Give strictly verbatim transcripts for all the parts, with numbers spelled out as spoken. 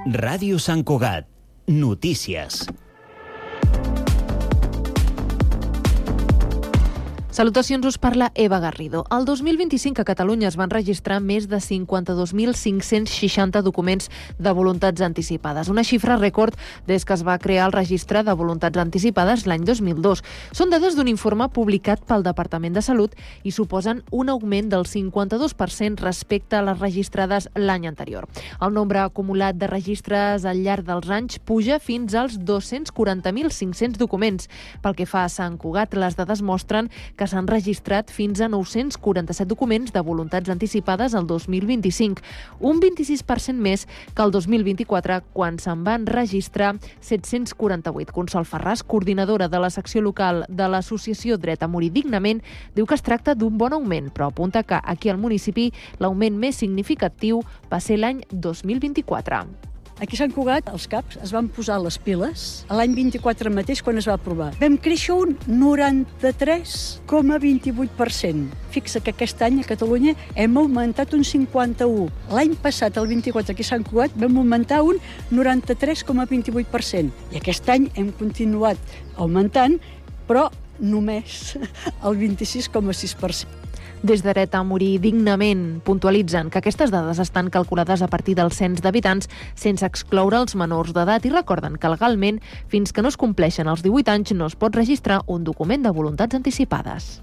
Ràdio Sant Cugat. Notícies. Salutacions, us parla Eva Garrido. El dos mil vint-i-cinc a Catalunya es van registrar més de cinquanta-dos mil cinc-cents seixanta documents de voluntats anticipades, una xifra rècord des que es va crear el registre de voluntats anticipades l'any dos mil dos. Són dades d'un informe publicat pel Departament de Salut i suposen un augment del cinquanta-dos per cent respecte a les registrades l'any anterior. El nombre acumulat de registres al llarg dels anys puja fins als dos-cents quaranta mil cinc-cents documents. Pel que fa a Sant Cugat, les dades mostren que que s'han registrat fins a nou-cents quaranta-set documents de voluntats anticipades el dos mil vint-i-cinc, un vint-i-sis per cent més que el dos mil vint-i-quatre, quan se'n van registrar set-cents quaranta-vuit. Consol Ferràs, coordinadora de la secció local de l'associació Dret a Morir Dignament, diu que es tracta d'un bon augment, però apunta que aquí al municipi l'augment més significatiu va ser l'any dos mil vint-i-quatre. Aquí a Sant Cugat, els caps es van posar les piles l'any vint-i-quatre mateix, quan es va aprovar. Vam créixer un noranta-tres coma vint-i-vuit per cent. Fixa que aquest any a Catalunya hem augmentat un cinquanta-u. L'any passat, el vint-i-quatre, aquí a Sant Cugat, vam augmentar un noranta-tres coma vint-i-vuit per cent. I aquest any hem continuat augmentant, però només el vint-i-sis coma sis per cent. Des de Dret a Morir Dignament puntualitzen que aquestes dades estan calculades a partir del cens d'habitants sense excloure els menors d'edat i recorden que legalment, fins que no es compleixen els divuit anys, no es pot registrar un document de voluntats anticipades.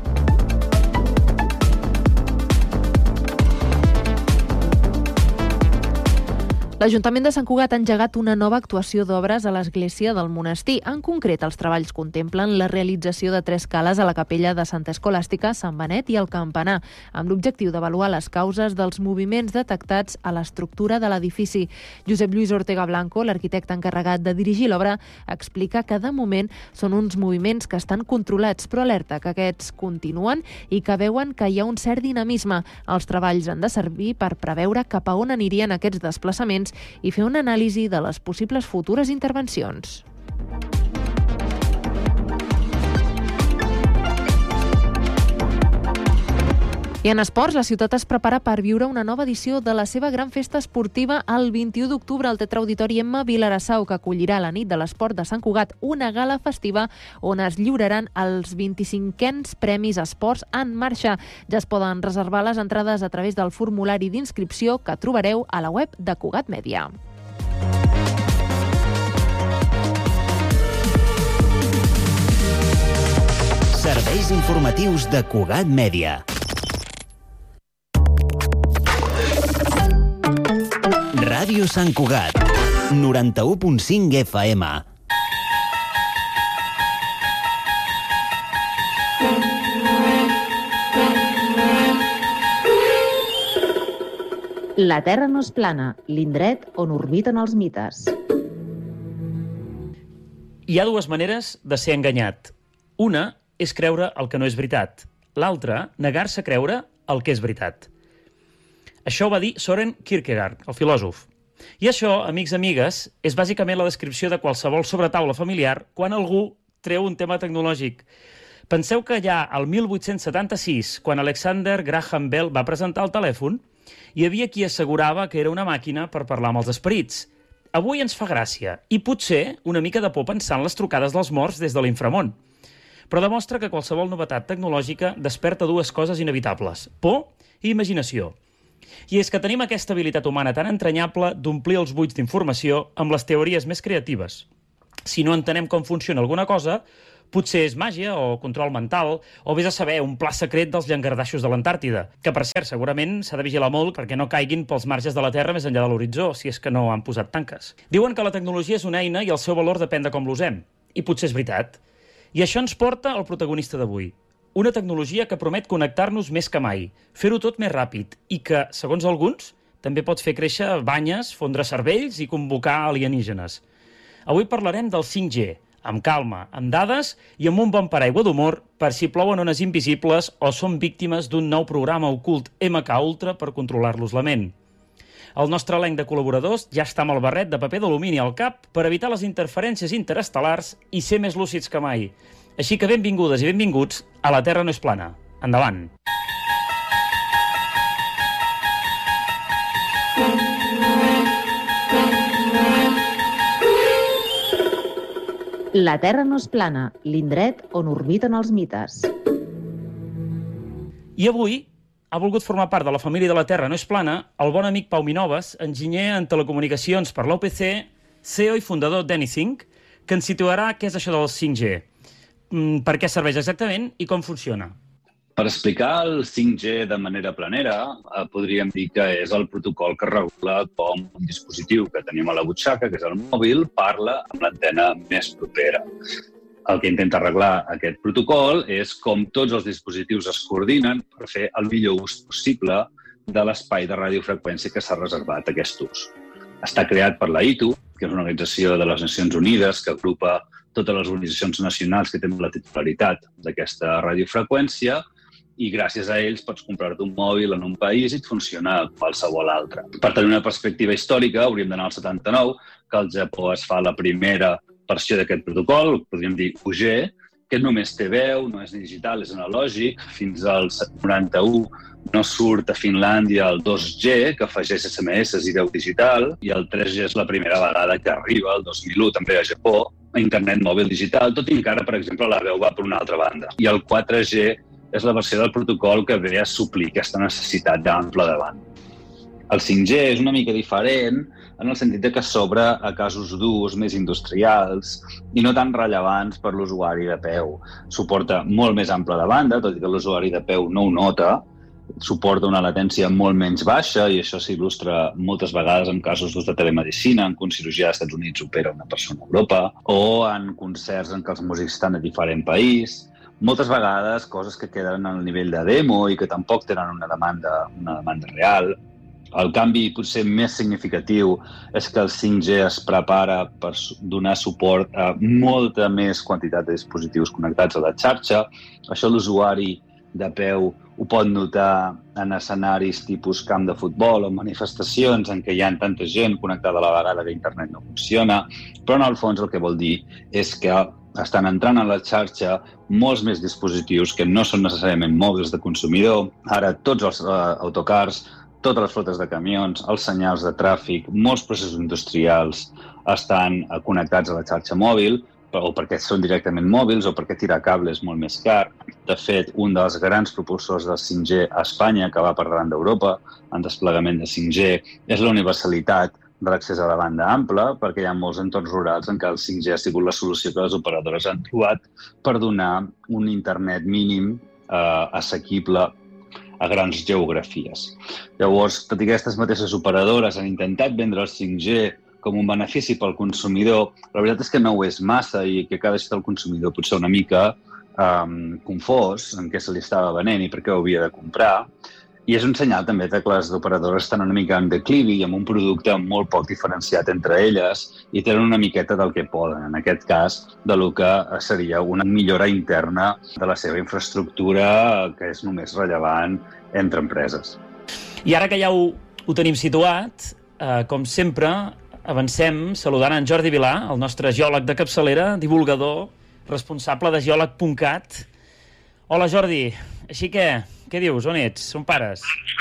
L'Ajuntament de Sant Cugat ha engegat una nova actuació d'obres a l'església del monestir. En concret, els treballs contemplen la realització de tres cales a la capella de Santa Escolàstica, Sant Benet i el Campanar, amb l'objectiu d'avaluar les causes dels moviments detectats a l'estructura de l'edifici. Josep Lluís Ortega Blanco, l'arquitecte encarregat de dirigir l'obra, explica que de moment són uns moviments que estan controlats, però alerta que aquests continuen i que veuen que hi ha un cert dinamisme. Els treballs han de servir per preveure cap a on anirien aquests desplaçaments i fer una anàlisi de les possibles futures intervencions. I en esports, la ciutat es prepara per viure una nova edició de la seva gran festa esportiva el vint-i-u d'octubre al Teatre Auditori Emma Vilarassau, que acollirà la nit de l'esport de Sant Cugat, una gala festiva on es lliuraran els vint-i-cinquens Premis Esports en Marxa. Ja es poden reservar les entrades a través del formulari d'inscripció que trobareu a la web de Cugat Mèdia. Serveis informatius de Cugat Mèdia. Ràdio Sant Cugat, noranta-u punt cinc F M. La Terra no és plana, l'indret on orbiten els mites. Hi ha dues maneres de ser enganyat. Una és creure el que no és veritat. L'altra, negar-se a creure el que és veritat. Això ho va dir Søren Kierkegaard, el filòsof. I això, amics i amigues, és bàsicament la descripció de qualsevol sobretaula familiar quan algú treu un tema tecnològic. Penseu que allà, al mil vuit-cents setanta-sis, quan Alexander Graham Bell va presentar el telèfon, hi havia qui assegurava que era una màquina per parlar amb els esperits. Avui ens fa gràcia, i potser una mica de por pensar en les trucades dels morts des de l'inframón. Però demostra que qualsevol novetat tecnològica desperta dues coses inevitables: por i imaginació. I és que tenim aquesta habilitat humana tan entranyable d'omplir els buits d'informació amb les teories més creatives. Si no entenem com funciona alguna cosa, potser és màgia o control mental, o vés a saber un pla secret dels llangardaixos de l'Antàrtida, que per cert segurament s'ha de vigilar molt perquè no caiguin pels marges de la Terra més enllà de l'horitzó, si és que no han posat tanques. Diuen que la tecnologia és una eina i el seu valor depèn de com l'usem. I potser és veritat. I això ens porta al protagonista d'avui. Una tecnologia que promet connectar-nos més que mai, fer-ho tot més ràpid i que, segons alguns, també pot fer créixer banyes, fondre cervells i convocar alienígenes. Avui parlarem del cinc G, amb calma, amb dades i amb un bon paraigua d'humor per si plouen ones invisibles o són víctimes d'un nou programa ocult M K Ultra per controlar-los la ment. El nostre elenc de col·laboradors ja està amb el barret de paper d'alumini al cap per evitar les interferències interestel·lars i ser més lúcids que mai. Així que benvingudes i benvinguts a La Terra no és plana. Endavant! La Terra no és plana, l'indret on orbiten els mites. I avui ha volgut formar part de la família de la Terra no és plana el bon amic Pau Minoves, enginyer en telecomunicacions per l'U P C, C E O i fundador d'Anything, que ens situarà què és això del cinc G, per què serveix exactament i com funciona. Per explicar el cinc G de manera planera, eh, podríem dir que és el protocol que regula com un dispositiu que tenim a la butxaca, que és el mòbil, parla amb l'antena més propera. El que intenta arreglar aquest protocol és com tots els dispositius es coordinen per fer el millor ús possible de l'espai de radiofreqüència que s'ha reservat a aquest ús. Està creat per la I T U, que és una organització de les Nacions Unides que agrupa totes les organitzacions nacionals que tenen la titularitat d'aquesta radiofreqüència, i gràcies a ells pots comprar-te un mòbil en un país i et funciona a qualsevol altre. Per tenir una perspectiva històrica, hauríem d'anar al setanta-nou, que al Japó es fa la primera versió d'aquest protocol, podríem dir U G, que només té veu, no és digital, és analògic. Fins al noranta-u no surt a Finlàndia el dos G, que afegeix S M S i veu digital, i el tres G és la primera vegada que arriba, el dos mil u, també a Japó, a internet mòbil digital, tot i encara, per exemple, la veu va per una altra banda. I el quatre G és la versió del protocol que ve a suplir aquesta necessitat d'ample de banda. El cinc G és una mica diferent en el sentit que s'obre a casos d'ús més industrials i no tan rellevants per l'usuari de peu. Suporta molt més ample de banda, tot i que l'usuari de peu no ho nota. Suporta una latència molt menys baixa i això s'il·lustra moltes vegades en casos d'ús de telemedicina, en què un cirurgià als Estats Units opera una persona a Europa, o en concerts en què els músics estan a diferent país. Moltes vegades coses que queden al nivell de demo i que tampoc tenen una demanda, una demanda real. El canvi potser més significatiu és que el cinc G es prepara per donar suport a molta més quantitat de dispositius connectats a la xarxa. Això l'usuari de peu ho pot notar en escenaris tipus camp de futbol o manifestacions en què hi ha tanta gent connectada a la vegada que internet no funciona, però en el fons el que vol dir és que estan entrant a la xarxa molts més dispositius que no són necessàriament mòbils de consumidor. Ara tots els uh, autocars, totes les flotes de camions, els senyals de tràfic, molts processos industrials estan uh, connectats a la xarxa mòbil, o perquè són directament mòbils o perquè tirar cable és molt més car. De fet, un dels grans propulsors del cinc G a Espanya, que va per davant d'Europa en desplegament de cinc G, és la universalitat de l'accés a la banda ampla, perquè hi ha molts entorns rurals en què el cinc G ha sigut la solució que les operadores han trobat per donar un internet mínim eh, assequible a grans geografies. Llavors, tot i que aquestes mateixes operadores han intentat vendre el cinc G com un benefici pel consumidor, la veritat és que no ho és massa i que cada vegada el consumidor pot ser una mica um, confós en què se li estava venent i per què ho havia de comprar. I és un senyal també que les operadores estan una mica en declivi i amb un producte molt poc diferenciat entre elles i tenen una miqueta del que poden, en aquest cas, de lo que seria una millora interna de la seva infraestructura que és només rellevant entre empreses. I ara que ja ho, ho tenim situat, eh, com sempre, avancem saludant en Jordi Vilà, el nostre geòleg de capçalera, divulgador, responsable de geòleg punt cat. Hola, Jordi. Així que, què dius? On ets? On pares?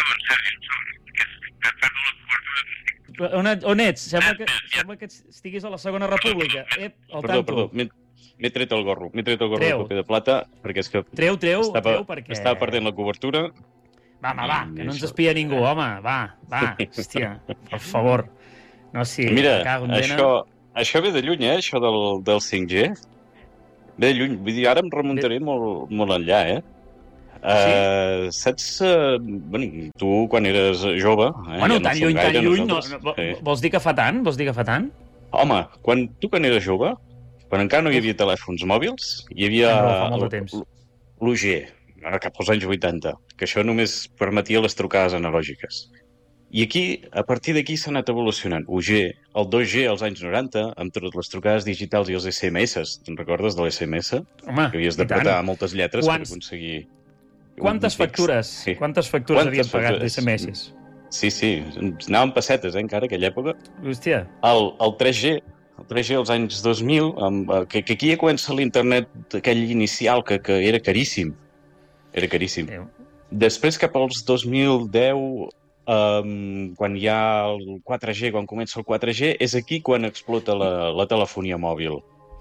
On, on ets? Sembla que, sembla que estiguis a la Segona República. Ep, al perdó, tanto. perdó, m'he tret el gorro. M'he tret el gorro Treu. de paper de plata perquè és que Treu, treu, estava, treu, perquè... estava perdent la cobertura. Va, va, va, que no ens espia ningú, home. Va, va, hòstia, per favor. No, sí, Mira, cago en això, això ve de lluny, eh, això del, del cinc G. Ve de lluny. Vull dir, ara em remuntaré molt, molt enllà, eh? Sí? Uh, saps... Uh, bueno, tu, quan eres jove... Eh, Bueno, ja no tan som lluny, tan gaire, lluny... No, nosaltres. no, Sí. vols dir que fa tant? Vols dir que fa tant? Home, quan, tu quan eres jove, quan encara no hi havia telèfons mòbils, hi havia Ah, no, fa molt de temps. l'U G, cap als anys vuitanta, que això només permetia les trucades analògiques. I aquí, a partir d'aquí s'ha anat evolucionant. U G, el dos G als anys noranta, amb totes les trucades digitals i els S M S. Te'n recordes de l'S M S? Home, Que havies i tant. d'apretar moltes lletres Quants- per aconseguir... Quantes un text. factures? Sí. Quantes factures Quantes havien pagat factures? d'S M S? Sí, sí, anàvem pessetes, eh, encara, aquella època. Hòstia, El, el tres G, el tres G als anys dos mil, amb, eh, que, que aquí ja comença l'internet aquell inicial, que, que era caríssim. Era caríssim. Déu. Després, cap als dos mil deu, um, quan hi ha el quatre G, quan comença el quatre G, és aquí quan explota la, la telefonia mòbil.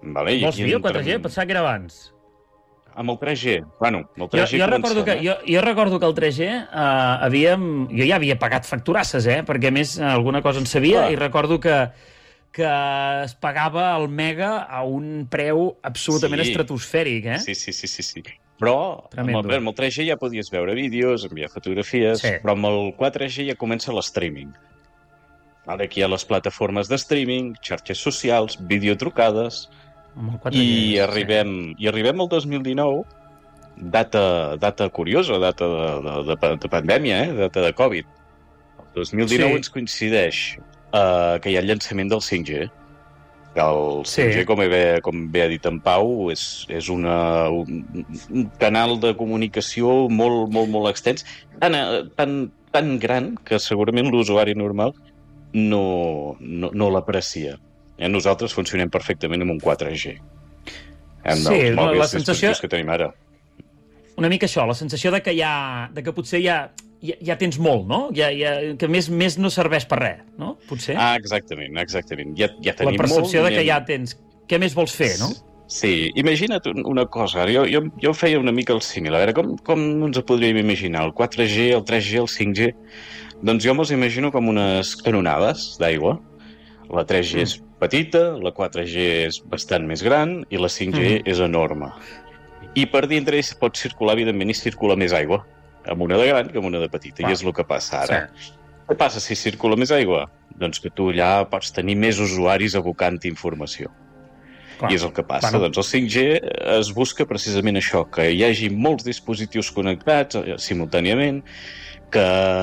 Vale, Vols dir el quatre G? Pensava que era abans. Amb el tres G. Bueno, amb el tres G jo, jo, recordo que, jo, jo recordo que el tres G eh, havíem... Jo ja havia pagat facturasses, eh? Perquè, a més, alguna cosa en sabia, clar. I recordo que, que es pagava el mega a un preu absolutament sí. estratosfèric, eh? Sí, sí, sí, sí, sí. Però amb el, amb el tres G ja podies veure vídeos, enviar fotografies, sí. Però amb el quatre G ja comença l'streaming. Vale, aquí hi ha les plataformes de streaming, xarxes socials, videotrucades... I arribem, sí. I arribem al dos mil dinou, data, data curiosa, data de, de, de, de pandèmia, eh? Data de Covid. El dos mil dinou sí. Ens coincideix uh, que hi ha el llançament del cinc G. El sí. cinc G, com bé, com bé ha dit en Pau, és, és una, un, un canal de comunicació molt, molt, molt extens, tan, tan, tan gran que segurament l'usuari normal no, no, no l'aprecia. Nosaltres funcionem perfectament amb un quatre G. Amb sí, els mòbils la sensació... que tenim ara. Una mica això, la sensació de que, ja, de que potser ja, ja, ja tens molt, no? Ja, ja, que més, més no serveix per res, no? Potser. Ah, exactament, exactament. Ja, ja tenim la percepció molt, de que ja tens... Què més vols fer, no? Sí, imagina't una cosa. Jo, jo, jo feia una mica el símil. A veure, com, com ens ho podríem imaginar? El quatre G, el tres G, el cinc G? Doncs jo me'ls imagino com unes canonades d'aigua. La tres G mm. és petita, la quatre G és bastant més gran i la cinc G mm. és enorme. I per dintre ells pot circular, evidentment, i circula més aigua, amb una de gran que amb una de petita, ah. I és el que passa ara. Sí. Què passa si circula més aigua? Doncs que tu allà pots tenir més usuaris abocant informació. Clar. I és el que passa. Bueno. Doncs el cinc G es busca precisament això, que hi hagi molts dispositius connectats simultàniament, que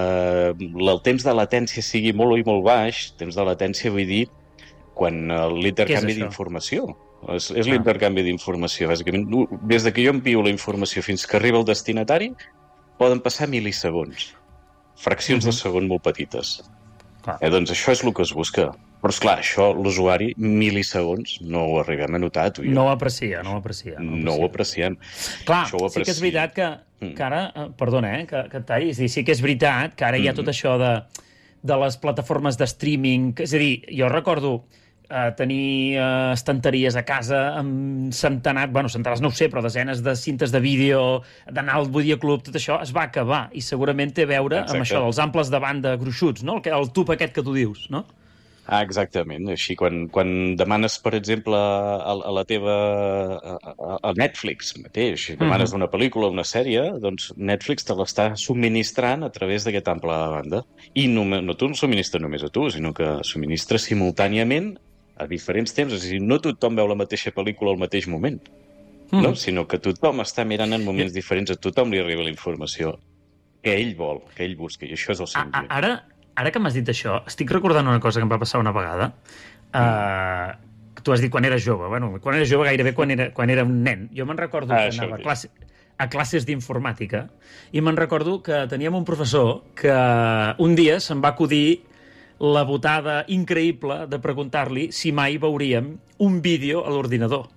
el temps de latència sigui molt i molt baix. Temps de latència vull dir quan l'intercanvi d'informació. És, és ah. l'intercanvi d'informació, bàsicament. Des de que jo envio la informació fins que arriba al destinatari, poden passar mil·lisegons. Fraccions uh-huh. de segon molt petites. Eh, doncs això és el que es busca. Però, esclar, això, l'usuari, mil·lisegons, no ho arribem a notar, tu i jo. No ho aprecia, no ho aprecia. No, no ho apreciem. Clar, ho aprecia. Sí que és veritat que, que ara, perdona, eh, que, que et tallis, sí que és veritat que ara hi ha tot això de, de les plataformes de streaming, és a dir, jo recordo eh, tenir eh, estanteries a casa amb centenars, bueno, centenars no ho sé, però desenes de cintes de vídeo, d'anar al videoclub, tot això es va acabar, i segurament té a veure Exacte. Amb això dels amples de banda gruixuts, no? El, el tub aquest que tu dius, no? Ah, exactament. Així, quan, quan demanes, per exemple, a, a la teva... a, a Netflix mateix, demanes uh-huh. una pel·lícula, una sèrie, doncs Netflix te l'està subministrant a través d'aquest ample de banda. I no, no tu no subministra només a tu, sinó que subministra simultàniament a diferents temps. És a dir, no tothom veu la mateixa pel·lícula al mateix moment, uh-huh. no? Sinó que tothom està mirant en moments diferents, a tothom li arriba la informació que ell vol, que ell busca, i això és el cinc G. Ara... Ara que m'has dit això, estic recordant una cosa que em va passar una vegada. Uh, tu has dit quan era jove. Bueno, quan era jove gairebé quan era, quan era un nen. Jo me'n recordo ah, que anava a, classe, a classes d'informàtica i me'n recordo que teníem un professor que un dia se'n va acudir la botada increïble de preguntar-li si mai veuríem un vídeo a l'ordinador.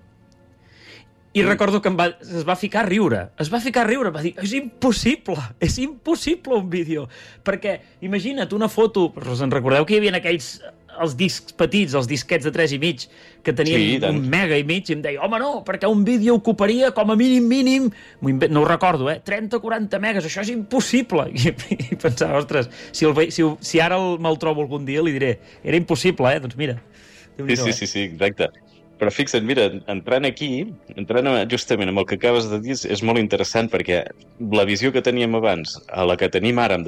I recordo que em va, es va ficar a riure. Es va ficar a riure, va dir, és impossible, és impossible un vídeo. Perquè, imagina't, una foto, us en recordeu que hi havia aquells, els discs petits, els disquets de tres i mig, que tenien sí, un mega i mig, i em deia, home, no, perquè un vídeo ocuparia com a mínim, mínim, no ho recordo, eh, trenta o quaranta megas, això és impossible. I, i pensava, ostres, si, el, si, si ara el, me'l trobo algun dia, li diré, era impossible, eh, doncs mira. Sí, sí, sí, sí, exacte. Però fixa't, mira, entrant aquí, entrant justament amb el que acabes de dir, és molt interessant perquè la visió que teníem abans a la que tenim ara amb